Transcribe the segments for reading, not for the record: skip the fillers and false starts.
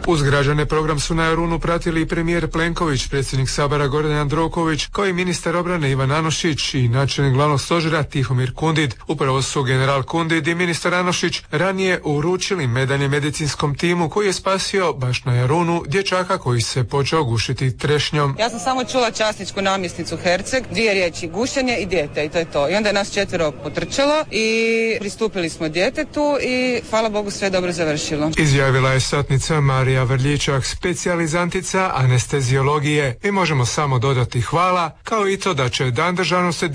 Uz građane program su na Jarunu pratili i premijer Plenković, predsjednik Sabora Gordan Jandroković, kao i ministar obrane Ivan Anušić i načelnik glavnog stožera Tihomir Kundid. Upravo su general Kundid i ministar Anušić ranije uručili medalje medicinskom timu koji je spasio baš na Jarunu dječaka koji se počeo gušiti trešnjom. Ja sam samo čula časničku namjesnicu Herceg, 2 riječi, gušenje i dijete i to je to. I onda je nas 4 potrčalo i pristupili smo djetetu i hvala Bogu sve dobro završilo. Izjavila je satnica Marija Vrljičak, specijalizantica anesteziologije. I možemo samo dodati hvala, kao i to da će Dan državnosti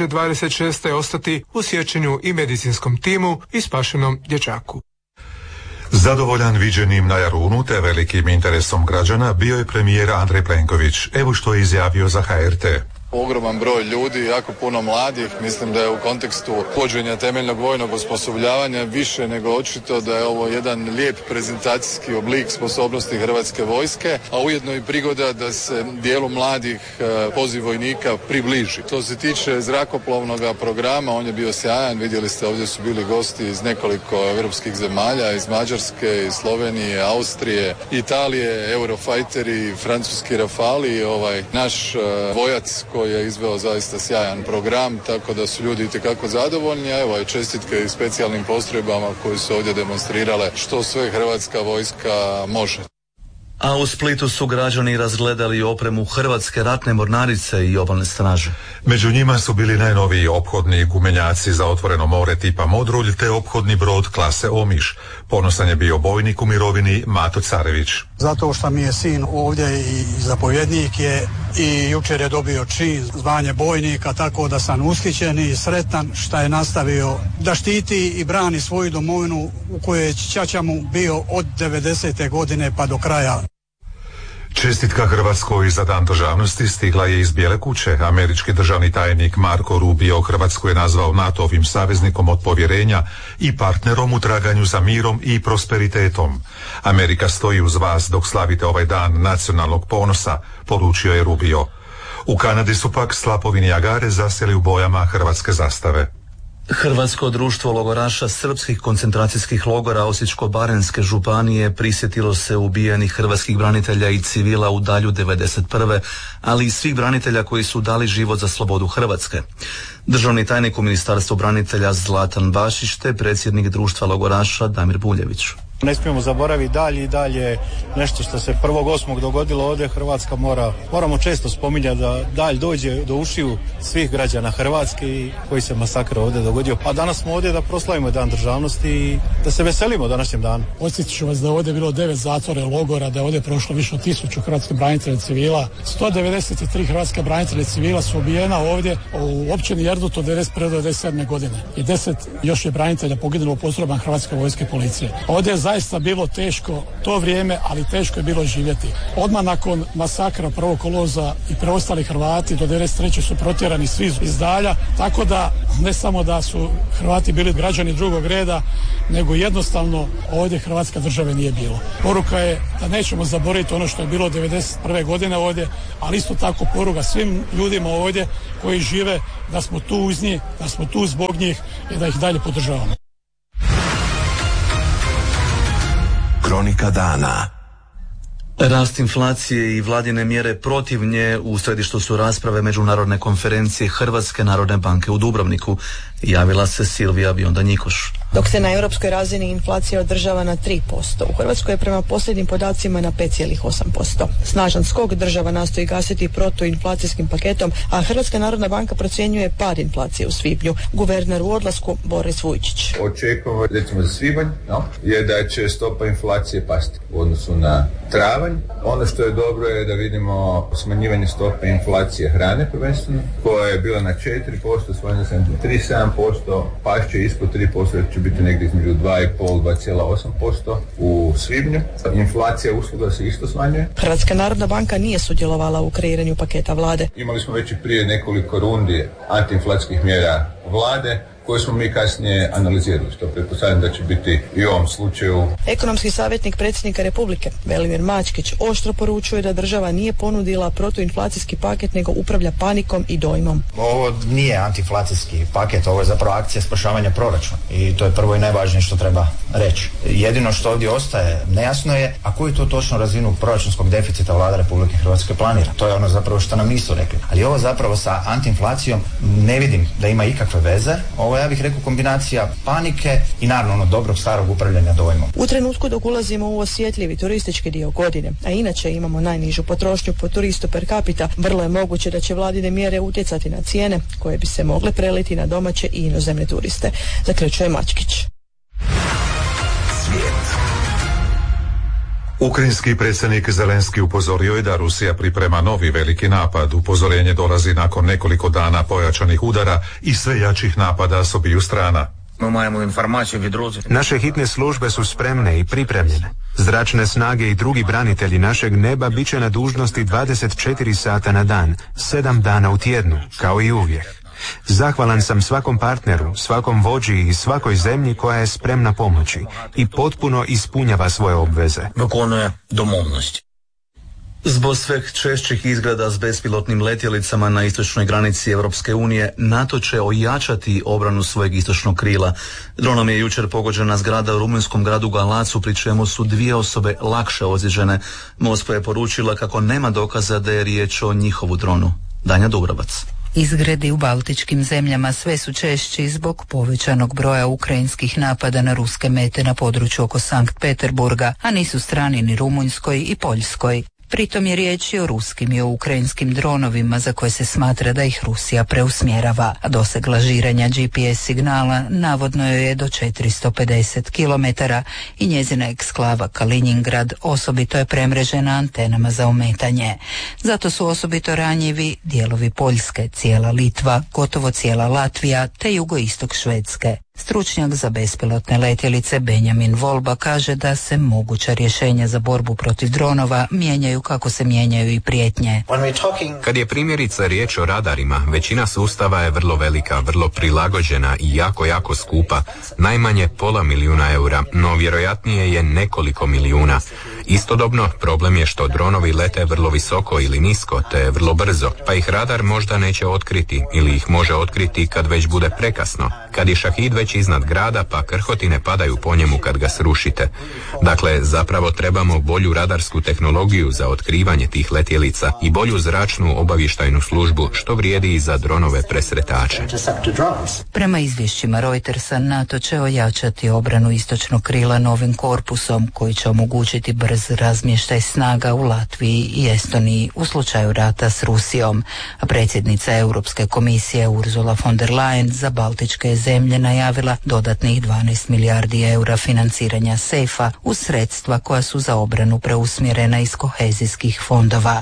2026. ostati u sjećanju i medicinskom timu i spašenom dječaku. Zadovoljan viđenim na Jarunu te velikim interesom građana bio je premijer Andrej Plenković. Evo što je izjavio za HRT. Ogroman broj ljudi, jako puno mladih, mislim da je u kontekstu uvođenja temeljnog vojnog osposobljavanja više nego očito da je ovo jedan lijep prezentacijski oblik sposobnosti Hrvatske vojske, a ujedno i prigoda da se dijelu mladih poziv vojnika približi. To se tiče zrakoplovnog programa, on je bio sjajan, vidjeli ste ovdje su bili gosti iz nekoliko europskih zemalja, iz Mađarske, iz Slovenije, Austrije, Italije, Eurofighteri, francuski Rafali, naš vojac koji je izveo zaista sjajan program, tako da su ljudi itekako zadovoljni, a evo i čestitke i specijalnim postrojbama koji su ovdje demonstrirale što sve Hrvatska vojska može. A u Splitu su građani razgledali opremu Hrvatske ratne mornarice i obalne straže. Među njima su bili najnoviji ophodni gumenjaci za otvoreno more tipa Modrulj te ophodni brod klase Omiš. Ponosan je bio bojnik u mirovini Mato Carević. Zato što mi je sin ovdje i zapovjednik je i jučer je dobio čin, zvanje bojnika, tako da sam ushićen i sretan što je nastavio da štiti i brani svoju domovinu u kojoj je ćaća mu bio od 90. godine pa do kraja. Čestitka Hrvatskoj za Dan državnosti stigla je iz Bijele kuće. Američki državni tajnik Marko Rubio Hrvatsku je nazvao NATO-ovim saveznikom od povjerenja i partnerom u traganju za mirom i prosperitetom. Amerika stoji uz vas dok slavite ovaj dan nacionalnog ponosa, poručio je Rubio. U Kanadi su pak slapovi Nijagare zasjeli u bojama hrvatske zastave. Hrvatsko društvo logoraša srpskih koncentracijskih logora Osječko-baranjske županije prisjetilo se ubijenih hrvatskih branitelja i civila u Dalju 91. ali i svih branitelja koji su dali život za slobodu Hrvatske. Državni tajnik u Ministarstvu branitelja Zlatan Bašić te predsjednik društva logoraša Damir Buljević. Ne smijemo zaboraviti Dalj i dalje nešto što se 1.8. dogodilo ovdje. Hrvatska moramo često spominjati da Dalj dođe do ušiju svih građana Hrvatske koji se masakr ovdje dogodio. A danas smo ovdje da proslavimo Dan državnosti i da se veselimo današnjem danu. Podsjetit ću vas da je ovdje bilo 9 zatvora i logora, da je ovdje prošlo više od 1000 hrvatskih branitelja i civila. 193 hrvatska branitelja i civila su ubijena ovdje u općini Erdut od 1991. do 1997. godine. I 10 još je branitelja poginulo u postrojbama Hrvatske vojske i policije. Ovdje je zaista bilo teško to vrijeme, ali teško je bilo živjeti. Odmah nakon masakra 1. kolovoza i preostali Hrvati do 1993. su protjerani svi iz Dalja, tako da ne samo da su Hrvati bili građani drugog reda, nego jednostavno ovdje Hrvatske države nije bilo. Poruka je da nećemo zaboraviti ono što je bilo 1991. godine ovdje, ali isto tako poruka svim ljudima ovdje koji žive da smo tu uz njih, da smo tu zbog njih i da ih dalje podržavamo. Kronika dana. Rast inflacije i vladine mjere protiv nje u središtu su rasprave Međunarodne konferencije Hrvatske narodne banke u Dubrovniku. Javila se Silvija Bionda-Njikoš. Dok se na europskoj razini inflacija održava na 3%, u Hrvatskoj je prema posljednjim podacima na 5,8%. Snažan skok država nastoji gasiti protuinflacijskim paketom, a Hrvatska narodna banka procjenjuje pad inflacije u svibnju. Guverner u odlasku Boris Vujčić. Očekujemo recimo za svibanj je da će stopa inflacije pasti u odnosu na travanj. Ono što je dobro je da vidimo smanjivanje stope inflacije hrane prvenstveno, koja je bila na 4%, smanjila se na 3,7%, pašće ispod 3%, će biti negdje između 2,5-2,8% u svibnju. Inflacija usluga se isto smanjuje. Hrvatska narodna banka nije sudjelovala u kreiranju paketa vlade. Imali smo već i prije nekoliko rundi antiinflacijskih mjera vlade koje smo mi kasnije analizirali, što pretpostavljam da će biti i u ovom slučaju. Ekonomski savjetnik predsjednika Republike, Velimir Mačkić, oštro poručuje da država nije ponudila protuinflacijski paket, nego upravlja panikom i dojmom. Ovo nije antiinflacijski paket, ovo je zapravo akcija spašavanja proračuna i to je prvo i najvažnije što treba reći. Jedino što ovdje ostaje nejasno je, a koju to točno razinu proračunskog deficita vlada Republike Hrvatske planira. To je ono zapravo što nam nisu rekli. Ali ovo zapravo sa antiinflacijom ne vidim da ima ikakve veze. Ovo ja bih rekao kombinacija panike i naravno dobrog starog upravljanja dojmom. U trenutku dok ulazimo u osjetljivi turistički dio godine, a inače imamo najnižu potrošnju po turistu per capita, vrlo je moguće da će vladine mjere utjecati na cijene koje bi se mogle preliti na domaće i inozemne turiste. Zaključuje Mačkić. Ukrajinski predsjednik Zelenski upozorio je da Rusija priprema novi veliki napad. Upozorenje dolazi nakon nekoliko dana pojačanih udara i sve jačih napada s obiju strana. Naše hitne službe su spremne i pripremljene. Zračne snage i drugi branitelji našeg neba bit će na dužnosti 24 sata na dan, 7 dana u tjednu, kao i uvijek. Zahvalan sam svakom partneru, svakom vođi i svakoj zemlji koja je spremna pomoći i potpuno ispunjava svoje obveze. Zbog sve češćih izgrada s bespilotnim letjelicama na istočnoj granici Europske unije, NATO će ojačati obranu svojeg istočnog krila. Dronom je jučer pogođena zgrada u rumunjskom gradu Galacu, pri čemu su 2 osobe lakše ozlijeđene. Moskva je poručila kako nema dokaza da je riječ o njihovu dronu. Danja Dubrovac. Izgredi u baltičkim zemljama sve su češći zbog povećanog broja ukrajinskih napada na ruske mete na području oko Sankt Peterburga, a nisu strani ni Rumunjskoj i Poljskoj. Pritom je riječ i o ruskim i o ukrajinskim dronovima za koje se smatra da ih Rusija preusmjerava, a doseg lažiranja GPS signala navodno je do 450 km i njezina eksklava Kaliningrad osobito je premrežena antenama za ometanje. Zato su osobito ranjivi dijelovi Poljske, cijela Litva, gotovo cijela Latvija te jugoistok Švedske. Stručnjak za bespilotne letjelice Benjamin Volba kaže da se moguća rješenja za borbu protiv dronova mijenjaju kako se mijenjaju i prijetnje. Kad je primjerice riječ o radarima, većina sustava je vrlo velika, vrlo prilagođena i jako skupa, najmanje $500 000, no vjerojatnije je nekoliko milijuna. Istodobno, problem je što dronovi lete vrlo visoko ili nisko, te vrlo brzo, pa ih radar možda neće otkriti ili ih može otkriti kad već bude prekasno. Kad je šahid već iznad grada, pa krhotine padaju po njemu kad ga srušite. Dakle, zapravo trebamo bolju radarsku tehnologiju za otkrivanje tih letjelica i bolju zračnu obavještajnu službu, što vrijedi i za dronove presretače. Prema izvješćima Reutersa, NATO će ojačati obranu istočnog krila novim korpusom koji će omogućiti brz razmještaj snaga u Latviji i Estoniji u slučaju rata s Rusijom. A predsjednica Europske komisije Ursula von der Leyen za baltičke zemlje najavila dodatnih 12 milijardi eura financiranja SAFE-a u sredstva koja su za obranu preusmjerena iz kohezijskih fondova.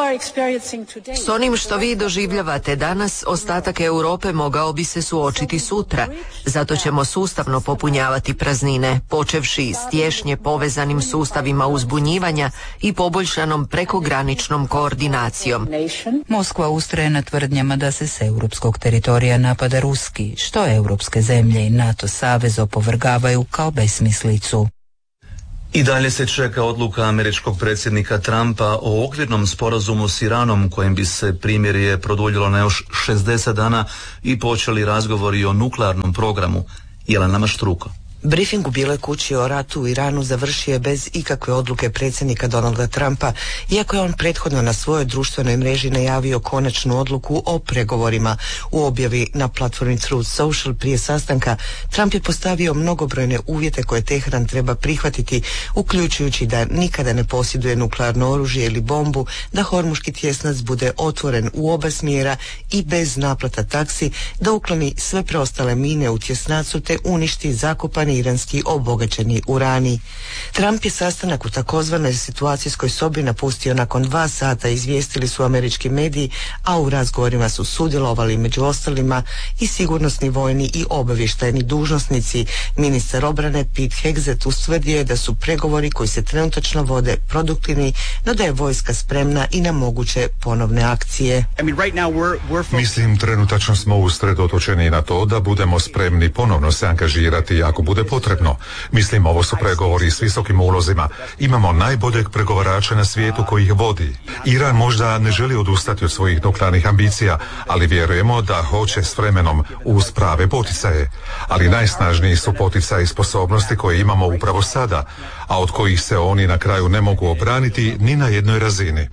S onim što vi doživljavate danas, ostatak Europe mogao bi se suočiti sutra. Zato ćemo sustavno popunjavati praznine, počevši s tješnje povezanim sustavima uzbunjivanja i poboljšanom prekograničnom koordinacijom. Moskva ustraje na tvrdnjama da se s europskog teritorija napada ruski, što europske zemlje i NATO savez opovrgavaju kao besmislicu. I dalje se čeka odluka američkog predsjednika Trumpa o okvirnom sporazumu s Iranom kojim bi se primirje produljilo na još 60 dana i počeli razgovori o nuklearnom programu. Jelena Maštruko. Brifing u Bijeloj kući o ratu u Iranu završio je bez ikakve odluke predsjednika Donalda Trumpa, iako je on prethodno na svojoj društvenoj mreži najavio konačnu odluku o pregovorima. U objavi na platformi Truth Social prije sastanka Trump je postavio mnogobrojne uvjete koje Teheran treba prihvatiti, uključujući da nikada ne posjeduje nuklearno oružje ili bombu, da Hormuški tjesnac bude otvoren u oba smjera i bez naplata taksi, da ukloni sve preostale mine u tjesnacu te uništi zakopani iskopani iranski obogaćeni urani. Trump je sastanak u takozvanoj situacijskoj sobi napustio nakon 2 sata, izvijestili su američki mediji, a u razgovorima su sudjelovali među ostalima i sigurnosni, vojni i obavještajni dužnosnici. Ministar obrane Pete Hegseth ustvrdio je da su pregovori koji se trenutačno vode produktivni, no da je vojska spremna i na moguće ponovne akcije. Mislim, trenutačno smo usredotočeni na to da budemo spremni ponovno se angažirati ako bude potrebno. Mislim, ovo su pregovori s visokim ulozima. Imamo najboljeg pregovarača na svijetu koji ih vodi. Iran možda ne želi odustati od svojih nuklearnih ambicija, ali vjerujemo da hoće s vremenom uz prave poticaje. Ali najsnažniji su poticaji i sposobnosti koje imamo upravo sada, a od kojih se oni na kraju ne mogu obraniti ni na jednoj razini.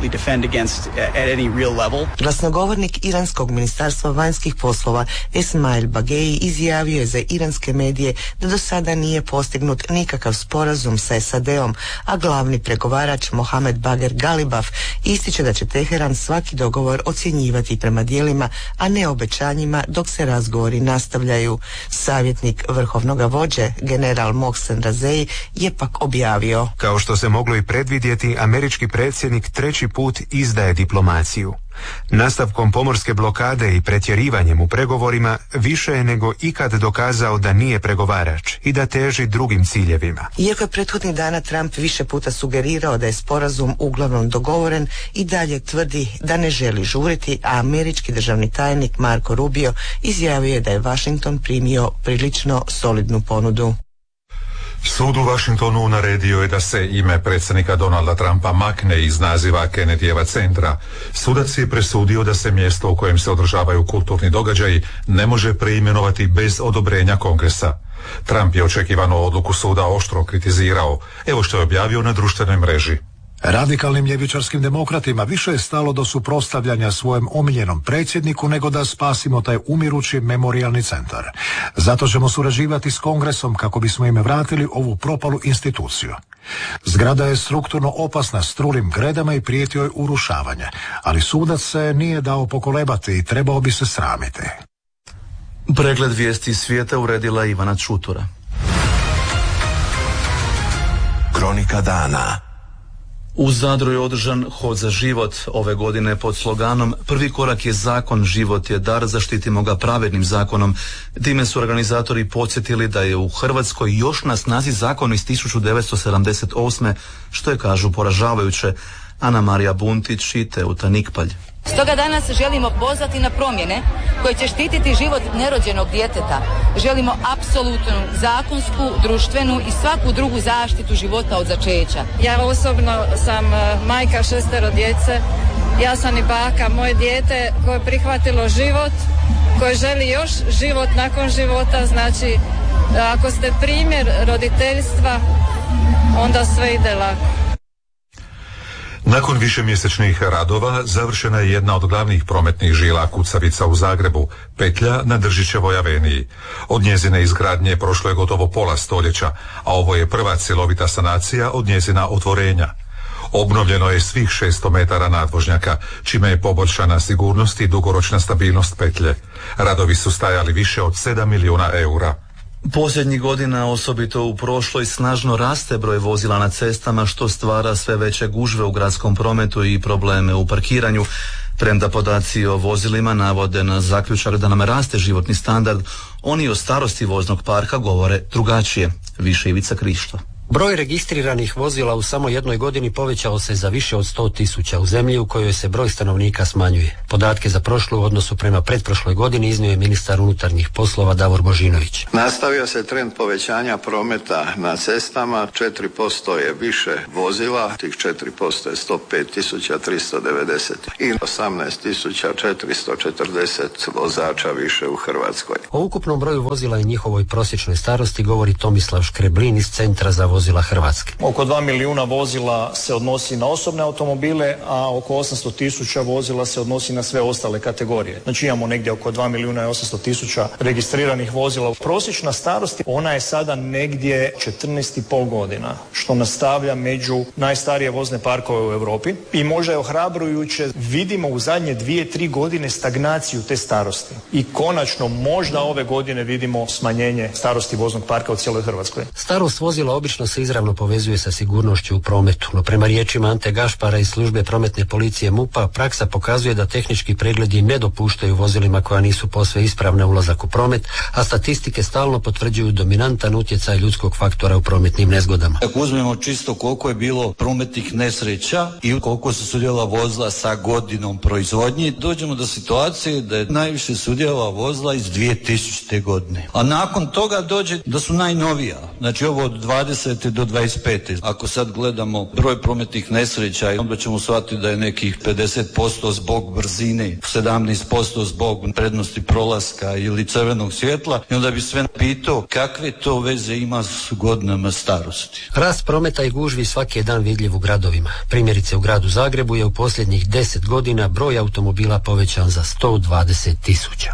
Glasnogovornik iranskog ministarstva vanjskih poslova Esmail Bagei izjavio je za iranske medije da do sada nije postignut nikakav sporazum sa SAD-om, a glavni pregovarač Mohamed Bager Galibaf ističe da će Teheran svaki dogovor ocjenjivati prema djelima, a ne obećanjima dok se razgovori nastavljaju. Savjetnik vrhovnoga vođe, general Mohsen Razei, je pak objavio: kao što se moglo i predvidjeti, američki predsjednik 3. put izdaje diplomaciju. Nastavkom pomorske blokade i pretjerivanjem u pregovorima više je nego ikad dokazao da nije pregovarač i da teži drugim ciljevima. Iako je prethodnih dana Trump više puta sugerirao da je sporazum uglavnom dogovoren, i dalje tvrdi da ne želi žuriti, a američki državni tajnik Marco Rubio izjavio je da je Washington primio prilično solidnu ponudu. Sud u Washingtonu naredio je da se ime predsjednika Donalda Trumpa makne iz naziva Kennedyjeva centra. Sudac je presudio da se mjesto u kojem se održavaju kulturni događaji ne može preimenovati bez odobrenja Kongresa. Trump je očekivanu odluku suda oštro kritizirao. Evo što je objavio na društvenoj mreži. Radikalnim ljevičarskim demokratima više je stalo do suprotstavljanja svojem omiljenom predsjedniku nego da spasimo taj umirući memorijalni centar. Zato ćemo surađivati s Kongresom kako bismo im vratili ovu propalu instituciju. Zgrada je strukturno opasna s trulim gredama i prijeti joj urušavanje, ali sudac se nije dao pokolebati i trebao bi se sramiti. Pregled vijesti svijeta uredila Ivana Čutura. Kronika dana. U Zadru je održan Hod za život ove godine pod sloganom "Prvi korak je zakon, život je dar, zaštitimo ga pravednim zakonom". Time su organizatori podsjetili da je u Hrvatskoj još na snazi zakon iz 1978. što je, kažu, poražavajuće. Ana Marija Buntić i Teuta Nikpalj. Stoga danas želimo pozvati na promjene koje će štititi život nerođenog djeteta. Želimo apsolutnu zakonsku, društvenu i svaku drugu zaštitu života od začeća. Ja osobno sam majka 6 djece. Ja sam i baka. Moje dijete koje je prihvatilo život, koje želi još život nakon života. Znači, ako ste primjer roditeljstva, onda sve ide lako. Nakon višemjesečnih radova završena je jedna od glavnih prometnih žila kucavica u Zagrebu, petlja na Držićevoj aveniji. Od njezine izgradnje prošlo je gotovo pola stoljeća, a ovo je prva cjelovita sanacija od njezina otvorenja. Obnovljeno je svih 600 metara nadvožnjaka, čime je poboljšana sigurnost i dugoročna stabilnost petlje. Radovi su stajali više od 7 milijuna eura. Posljednjih godina, osobito u prošloj, snažno raste broj vozila na cestama, što stvara sve veće gužve u gradskom prometu i probleme u parkiranju. Premda podaci o vozilima navode na zaključak da nam raste životni standard, oni o starosti voznog parka govore drugačije. Više Ivica Krišto. Broj registriranih vozila u samo jednoj godini povećao se za više od 100.000 u zemlji u kojoj se broj stanovnika smanjuje. Podatke za prošlu u odnosu prema pretprošloj godini iznio je ministar unutarnjih poslova Davor Božinović. Nastavio se trend povećanja prometa na cestama, 4% je više vozila, tih 4% je 105.390 i 18.440 vozača više u Hrvatskoj. O ukupnom broju vozila i njihovoj prosječnoj starosti govori Tomislav Škreblin iz Centra za vozila vozila Hrvatske. Oko 2 milijuna vozila se odnosi na osobne automobile, a oko 800 tisuća vozila se odnosi na sve ostale kategorije. Znači imamo negdje oko 2 milijuna i 800 tisuća registriranih vozila. Prosječna starost, ona je sada negdje 14,5 godina, što nas stavlja među najstarije vozne parkove u Europi i možda je ohrabrujuće, vidimo u zadnje 2-3 godine stagnaciju te starosti i konačno možda ove godine vidimo smanjenje starosti voznog parka u cijeloj Hrvatskoj. Starost vozila obično se izravno povezuje sa sigurnošću u prometu, no prema riječima Ante Gašpara iz službe prometne policije MUP-a praksa pokazuje da tehnički pregledi ne dopuštaju vozilima koja nisu posve ispravna ulazak u promet, a statistike stalno potvrđuju dominantan utjecaj ljudskog faktora u prometnim nezgodama. Ako uzmemo čisto koliko je bilo prometnih nesreća i koliko su sudjelovala vozila sa godinom proizvodnje, dođemo do situacije da je najviše sudjelovala vozila iz 2000. godine. A nakon toga dođe da su najnovija, znači ovo od 20. do 25. Ako sad gledamo broj prometnih nesreća, onda ćemo shvatiti da je nekih 50% zbog brzine, 17% zbog prednosti prolaska ili crvenog svjetla i onda bi sve pitao kakve to veze ima s godinama starosti. Rast prometa i gužvi svaki je dan vidljiv u gradovima. Primjerice u gradu Zagrebu je u posljednjih 10 godina broj automobila povećan za 120 tisuća.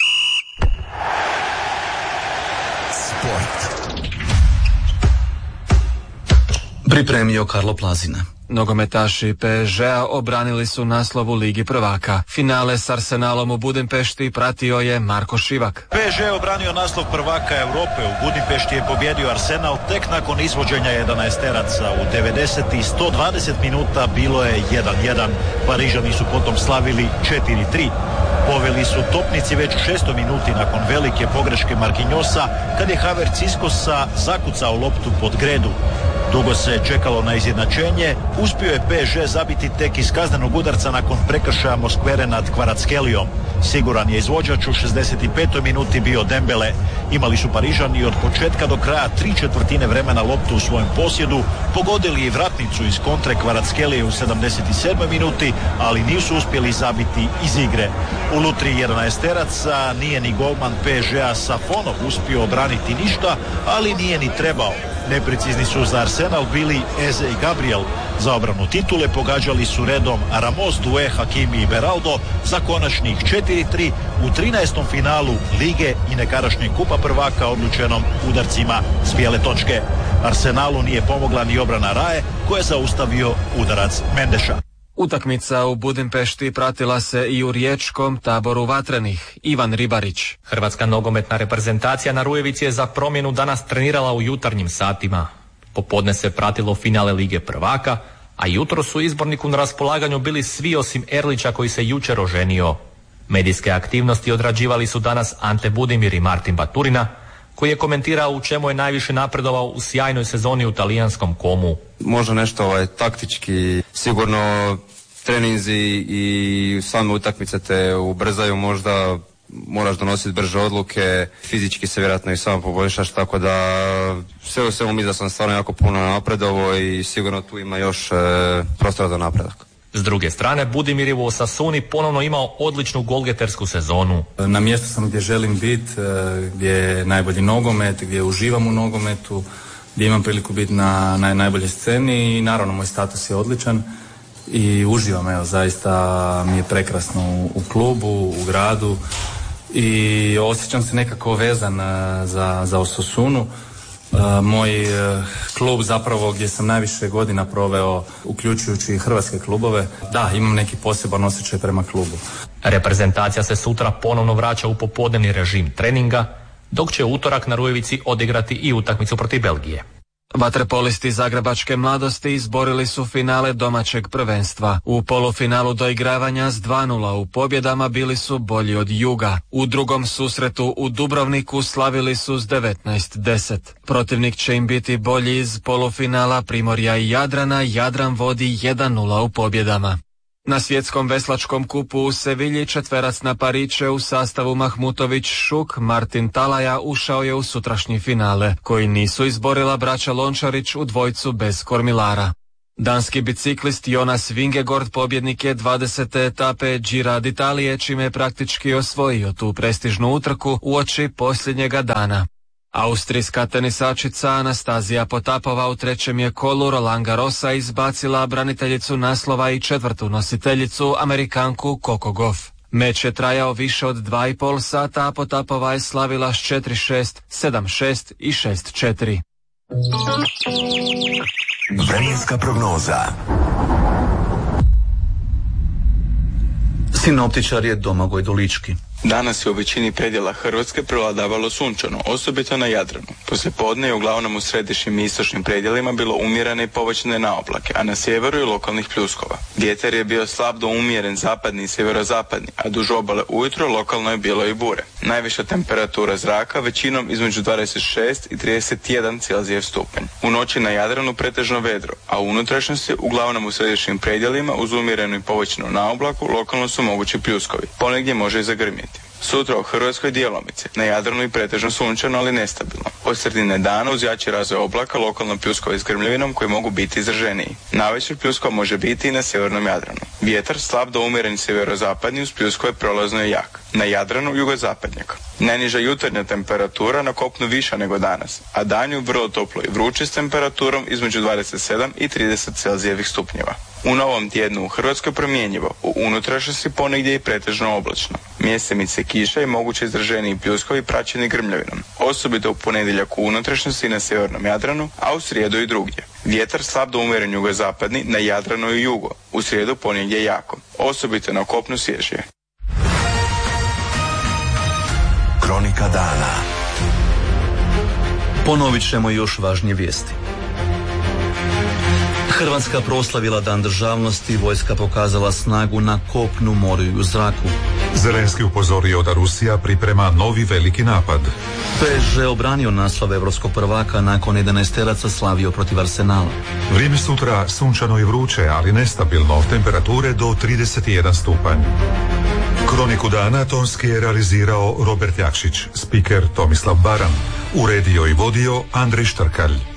Pripremio Karlo Plazina. Nogometaši PSG-a obranili su naslov u Ligi prvaka. Finale s Arsenalom u Budimpešti pratio je Marko Šivak. PSG je obranio naslov prvaka Europe. U Budimpešti je pobjedio Arsenal tek nakon izvođenja 11-teraca. U 90 i 120 minuta bilo je 1-1. Parižani su potom slavili 4-3. Poveli su topnici već u 6. minuti nakon velike pogreške Marquinhosa kad je Havertz iskosa zakucao loptu pod gredu. Dugo se čekalo na izjednačenje, uspio je PSG zabiti tek iz kaznenog udarca nakon prekršaja Moskvere nad Kvaratskhelijom. Siguran je izvođač u 65. minuti bio Dembele. Imali su Parižani od početka do kraja 3/4 vremena loptu u svojem posjedu, pogodili i vratnicu iz kontre Kvaratskhelije u 77. minuti, ali nisu uspjeli zabiti iz igre. U lutri 11-teraca nije ni golman PSG-a Safonov uspio obraniti ništa, ali nije ni trebao. Neprecizni su za Arsenal bili Eze i Gabriel. Za obranu titule pogađali su redom Ramos, Doué, Hakimi i Beraldo za konačnih 4-3 u 13. finalu Lige i nekadašnjeg kupa prvaka odlučenom udarcima s bijele točke. Arsenalu nije pomogla ni obrana Raje koja je zaustavio udarac Mendeša. Utakmica u Budimpešti pratila se i u riječkom taboru vatrenih. Ivan Ribarić. Hrvatska nogometna reprezentacija na Rujevici je za promjenu danas trenirala u jutarnjim satima. Popodne se pratilo finale Lige prvaka, a jutro su izborniku na raspolaganju bili svi osim Erlića koji se jučer oženio. Medijske aktivnosti odrađivali su danas Ante Budimir i Martin Baturina, koji je komentirao u čemu je najviše napredovao u sjajnoj sezoni u talijanskom Komu. Možda nešto taktički, sigurno treninzi i same utakmice te ubrzaju, možda moraš donositi brže odluke, fizički se vjerojatno i samo poboljšaš, tako da sve u svemu mislim da sam stvarno jako puno napredovao i sigurno tu ima još prostora za napredak. S druge strane, Budimir je u Osasuni ponovno imao odličnu golgetersku sezonu. Na mjestu sam gdje želim biti, gdje je najbolji nogomet, gdje uživam u nogometu, gdje imam priliku biti na najboljoj sceni i naravno moj status je odličan i uživam, evo, zaista mi je prekrasno u klubu, u gradu i osjećam se nekako vezan za Osasunu. Moj klub zapravo gdje sam najviše godina proveo, uključujući i hrvatske klubove, da, imam neki poseban osjećaj prema klubu. Reprezentacija se sutra ponovno vraća u popodnevni režim treninga, dok će utorak na Rujevici odigrati i utakmicu protiv Belgije. Vaterpolisti zagrebačke mladosti izborili su finale domaćeg prvenstva. U polufinalu doigravanja s 2:0 u pobjedama bili su bolji od Juga. U drugom susretu u Dubrovniku slavili su s 19:10. Protivnik će im biti bolji iz polufinala Primorja i Jadrana. Jadran vodi 1:0 u pobjedama. Na svjetskom veslačkom kupu u Sevilji četverac na pariće u sastavu Mahmutović, Šuk, Martin Talaja ušao je u sutrašnji finale, koji nisu izborila braća Lončarić u dvojcu bez kormilara. Danski biciklist Jonas Vingegaard pobjednik je 20. etape Gira d'Italie, čime je praktički osvojio tu prestižnu utrku uoči posljednjega dana. Austrijska tenisačica Anastazija Potapova u trećem je kolu Roland Garrosa izbacila braniteljicu naslova i četvrtu nositeljicu, Amerikanku Coco Gauff. Meč je trajao više od 2,5 sata, a Potapova je slavila s 4-6, 7-6 i 6-4. Vremenska prognoza. Sinoptičar je Domagoj Dolički. Danas je u većini predjela Hrvatske prevladavalo sunčano, osobito na Jadranu. Poslijepodne je uglavnom u središnjim i istočnim predjelima bilo umjerene i povećane naoblake, a na sjeveru je lokalnih pljuskova. Vjetar je bio slab do umjeren zapadni i sjeverozapadni, a duž obale ujutro lokalno je bilo i bure. Najviša temperatura zraka većinom između 26 i 31 Celzijev stupanj. U noći na Jadranu pretežno vedro, a u unutrašnjosti uglavnom u središnjim predjelima uz umjerenu i povećanu naoblaku lokalno su mogući pljuskovi. Ponegdje može i zagrmjeti. Sutra u Hrvatskoj djelomice, na Jadranu i pretežno sunčano, ali nestabilno. Od sredine dana uz jači razvoj oblaka lokalno pljuskove s grmljavinom koji mogu biti izraženiji. Navečer pljuskova može biti i na sjevernom Jadranu. Vjetar slab do umjeren sjeverozapadni uz pljuskove prolazno je jak. Na Jadranu jugozapadnjak. Najniža jutarnja temperatura na kopnu viša nego danas, a danju vrlo toplo i vruće s temperaturom između 27 i 30 Celzijevih stupnjeva. U novom tjednu u Hrvatskoj promjenjivo, u unutrašnjosti ponegdje i pretežno oblačno. Mjesemice kiša i moguće izraženiji pljuskovi praćeni grmljavinom, osobito u ponedjeljak u unutrašnjosti na sjevernom Jadranu, a u srijedu i drugdje. Vjetar slab do umjeren jugozapadni na Jadranu i jugo, u srijedu ponegdje jako, osobito na kopnu svježije. Kronika dana. Ponovit ćemo još važnije vijesti. Hrvatska proslavila Dan državnosti, vojska pokazala snagu na kopnu, moru i u zraku. Zelenski upozorio da Rusija priprema novi veliki napad. PSG obranio naslov evropskog prvaka, nakon 11 slavio protiv Arsenala. Vrijeme sutra sunčano i vruće, ali nestabilno, temperature do 31 stupanj. Kroniku dana tonski je realizirao Robert Jakšić, spiker Tomislav Baran, uredio i vodio Andrej Štrkalj.